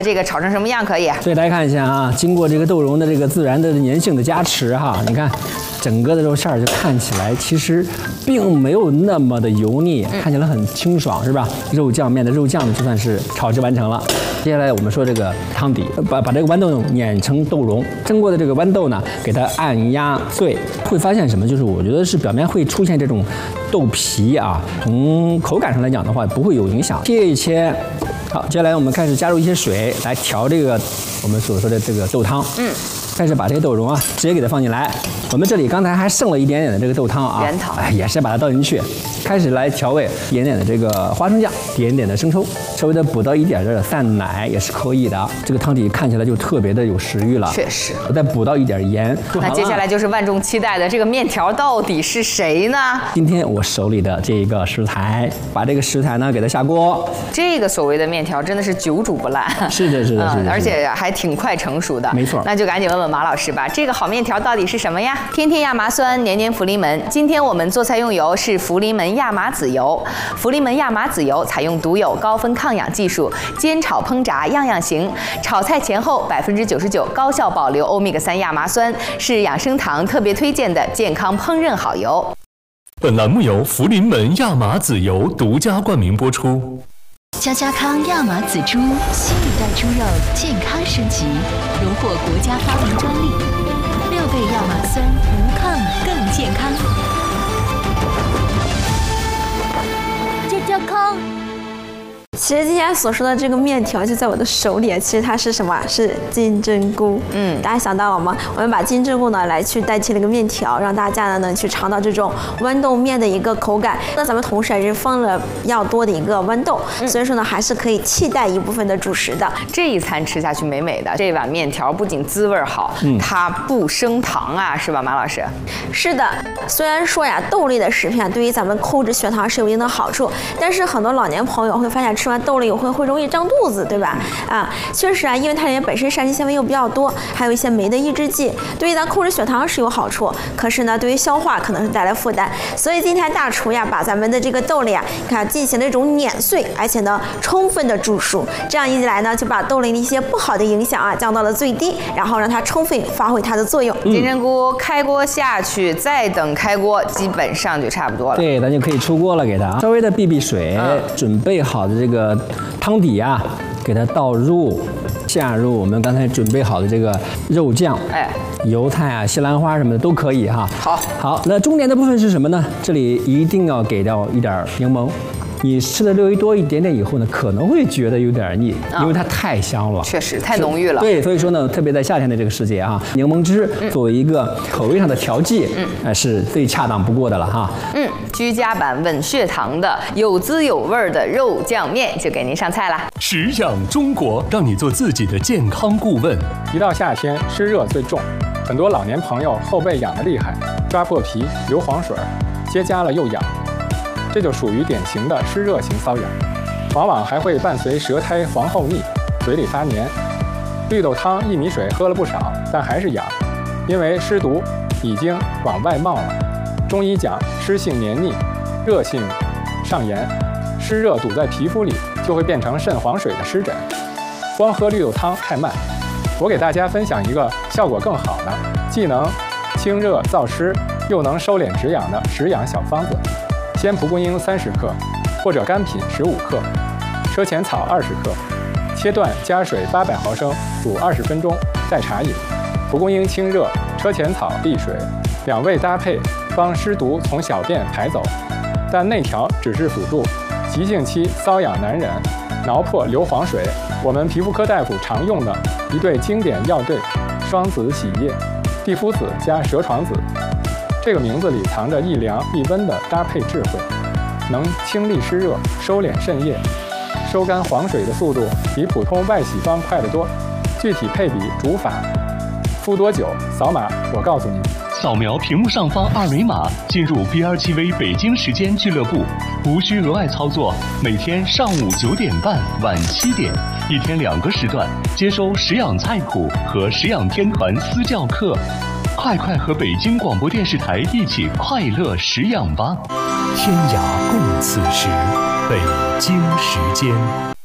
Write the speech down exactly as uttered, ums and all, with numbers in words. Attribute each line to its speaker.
Speaker 1: 这个炒成什么样可以？
Speaker 2: 所以大家看一下啊，经过这个豆蓉的这个自然的粘性的加持哈，你看整个的肉馅儿就看起来其实并没有那么的油腻，嗯、看起来很清爽，是吧？肉酱面的肉酱就算是炒制完成了。接下来我们说这个汤底，把把这个豌豆碾成豆蓉，蒸过的这个豌豆呢，给它按压碎，会发现什么？就是我觉得是表面会出现这种豆皮啊，从口感上来讲的话不会有影响。切一切。好，接下来我们开始加入一些水来调这个我们所说的这个豆汤。嗯，开始把这个豆蓉啊直接给它放进来。我们这里刚才还剩了一点点的这个豆汤啊，
Speaker 1: 原汤，
Speaker 2: 哎，也是把它倒进去，开始来调味，一点点的这个花生酱，一点点的生抽，稍微的补到一点点的散奶也是可以的。这个汤底看起来就特别的有食欲了。
Speaker 1: 确实，
Speaker 2: 我再补到一点盐。
Speaker 1: 那接下来就是万众期待的这个面条到底是谁呢？
Speaker 2: 今天我手里的这个食材，把这个食材呢给它下锅。
Speaker 1: 这个所谓的面条真的是久煮不烂。
Speaker 2: 是的，是的，是的，
Speaker 1: 嗯，而且还挺快成熟的。
Speaker 2: 没错，
Speaker 1: 那就赶紧问问马老师吧，这个好面条到底是什么呀？天天亚麻酸，年年福临门。今天我们做菜用油是福临门亚麻籽油。福临门亚麻籽油采用独有高分抗氧技术，煎炒烹炸样样行。炒菜前后百分之九十九高效保留欧米伽三亚麻酸，是养生堂特别推荐的健康烹饪好油。
Speaker 3: 本栏目由福临门亚麻籽油独家冠名播出。
Speaker 4: 家家康亚麻籽猪，新一代猪肉健康升级，荣获国家发明专利，六倍亚麻酸，无抗更健康。
Speaker 5: 家家康。其实今天所说的这个面条就在我的手里，其实它是什么？是金针菇。嗯，大家想到了吗？我们把金针菇呢来去代替了一个面条，让大家呢能去尝到这种豌豆面的一个口感。那咱们同时还是放了比较多的一个豌豆，嗯、所以说呢还是可以替代一部分的主食的。
Speaker 1: 这一餐吃下去美美的，这碗面条不仅滋味好，嗯、它不升糖啊，是吧，马老师？
Speaker 5: 是的，虽然说呀豆类的食品对于咱们控制血糖是有一定的好处，但是很多老年朋友会发现吃完豆类会会容易胀肚子，对吧？啊，确实啊，因为它里面本身膳食纤维又比较多，还有一些酶的抑制剂，对于咱控制血糖是有好处。可是呢，对于消化可能是带来负担。所以今天大厨呀，把咱们的这个豆类啊，看进行了一种碾碎，而且呢，充分的煮熟。这样一来呢，就把豆类的一些不好的影响啊降到了最低，然后让它充分发挥它的作用。
Speaker 1: 金针菇开锅下去，再等开锅，基本上就差不多了。
Speaker 2: 对，咱就可以出锅了，给它稍微的避避水，嗯、准备好的这个汤底啊，给它倒入，下入我们刚才准备好的这个肉酱，哎，油菜啊、西兰花什么的都可以哈。
Speaker 1: 好，
Speaker 2: 好，那重点的部分是什么呢？这里一定要给到一点柠檬。你吃的略微多一点点以后呢，可能会觉得有点腻，因为它太香了，
Speaker 1: 确实太浓郁了。
Speaker 2: 对，所以说呢，特别在夏天的这个时节啊，柠檬汁作为一个口味上的调剂，嗯，呃，是最恰当不过的了哈。
Speaker 1: 嗯，居家版稳血糖的有滋有味的肉酱面就给您上菜了。
Speaker 3: 食养中国，让你做自己的健康顾问。
Speaker 6: 一到夏天，湿热最重，很多老年朋友后背痒得厉害，抓破皮、流黄水，结痂了又痒。这就属于典型的湿热型瘙痒，往往还会伴随舌苔黄厚腻、嘴里发黏。绿豆汤、薏米水喝了不少，但还是痒，因为湿毒已经往外冒了。中医讲湿性黏腻，热性上炎，湿热堵在皮肤里，就会变成肾黄水的湿疹。光喝绿豆汤太慢，我给大家分享一个效果更好的，既能清热燥湿，又能收敛止痒的止痒小方子。鲜蒲公英三十克，或者干品十五克，车前草二十克，切断加水八百毫升，煮二十分钟，代茶饮。蒲公英清热，车前草利水，两味搭配，帮湿毒从小便排走。但内调只是辅助，急性期瘙痒难忍，挠破流黄水，我们皮肤科大夫常用的一对经典药对：双子洗液、地肤子加蛇床子。这个名字里藏着一凉一温的搭配智慧，能清利湿热、收敛肾液，收干黄水的速度比普通外洗方快得多。具体配比、煮法、敷多久，扫码我告诉你。
Speaker 3: 扫描屏幕上方二维码，进入 B R T V 北京时间俱乐部，无需额外操作。每天上午九点半、晚七点，一天两个时段，接收食养菜谱和食养天团私教课。快快和北京广播电视台一起快乐食养吧！天涯共此时，北京时间。